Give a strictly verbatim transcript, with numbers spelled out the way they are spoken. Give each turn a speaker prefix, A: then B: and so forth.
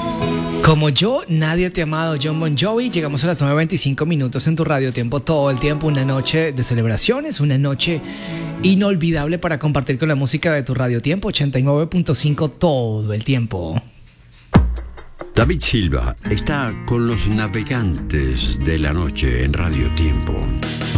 A: Como yo, nadie te ha amado, Jon Bon Jovi. Llegamos a las nueve veinticinco minutos en tu Radio Tiempo, todo el tiempo. Una noche de celebraciones, una noche inolvidable para compartir con la música de tu Radio Tiempo, ochenta y nueve punto cinco todo el tiempo.
B: David Silva está con los navegantes de la noche en Radio Tiempo.